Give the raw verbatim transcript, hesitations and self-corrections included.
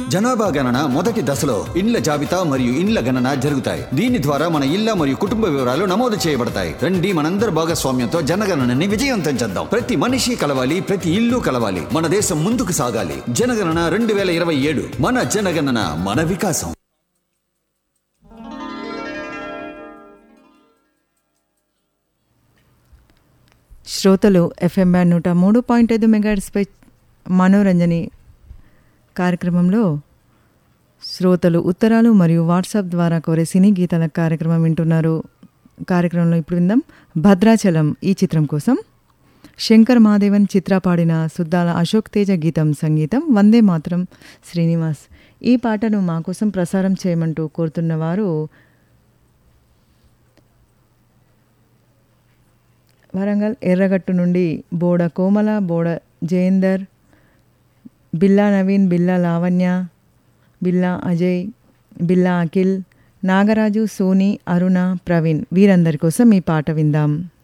జనాభా గణన మొదటి దశలో ఇండ్ల జాబితా మరియు ఇండ్ల గణన జరుగుతాయి. దీని ద్వారా మన ఇళ్ల మరియు కుటుంబ వివరాలు నమోదు చేయబడతాయి. రండి మనందరి భాగస్వామ్యంతో జనగణనని విజయవంతం చేద్దాం. ప్రతి మనిషి కలవాలి, ప్రతి ఇల్లు కలవాలి. మన దేశం ముందుకు సాగాలి. జనగణన రెండు వేల ఇరవై ఏడు. మన జనగణన, మన వికాసం. శ్రోతలు ఎఫ్ఎం బ్యాండ్ నూట మూడు పాయింట్ ఐదు మెగాహెర్ట్జ్పై మనోరంజని కార్యక్రమంలో శ్రోతలు ఉత్తరాలు మరియు వాట్సాప్ ద్వారా కోరే సినీ గీతాల కార్యక్రమం వింటున్నారు. కార్యక్రమంలో ఇప్పుడు విందాం భద్రాచలం ఈ చిత్రం కోసం శంకర్ మహాదేవన్ చిత్ర పాడిన సుద్దాల అశోక్ తేజ గీతం, సంగీతం వందే మాతరం శ్రీనివాస్. ఈ పాటను మా కోసం ప్రసారం చేయమంటూ కోరుతున్నవారు వరంగల్ ఎర్రగట్టు నుండి బోడ కోమల, బోడ జయేందర్, బిల్లా నవీన్, బిల్లా లావణ్య, బిల్లా అజయ్, బిల్లా అఖిల్, నాగరాజు, సోని, అరుణ, ప్రవీణ్ వీరందరి కోసం ఈ పాట విందాం.